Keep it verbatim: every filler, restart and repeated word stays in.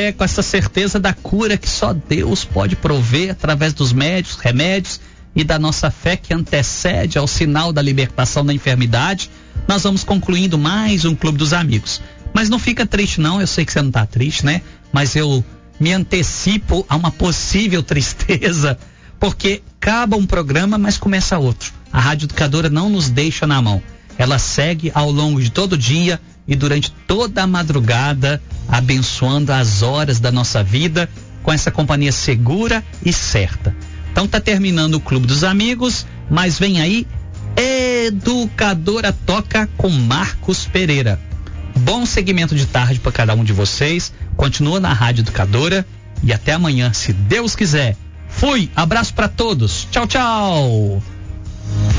fé, com essa certeza da cura que só Deus pode prover através dos médios, remédios e da nossa fé que antecede ao sinal da libertação da enfermidade, nós vamos concluindo mais um Clube dos Amigos. Mas não fica triste não, eu sei que você não tá triste, né? Mas eu me antecipo a uma possível tristeza, porque acaba um programa, mas começa outro. A Rádio Educadora não nos deixa na mão. Ela segue ao longo de todo o dia e durante toda a madrugada, abençoando as horas da nossa vida com essa companhia segura e certa. Então tá terminando o Clube dos Amigos, mas vem aí Educadora Toca com Marcos Pereira. Bom segmento de tarde para cada um de vocês. Continua na Rádio Educadora e até amanhã, se Deus quiser. Fui, abraço para todos. Tchau, tchau.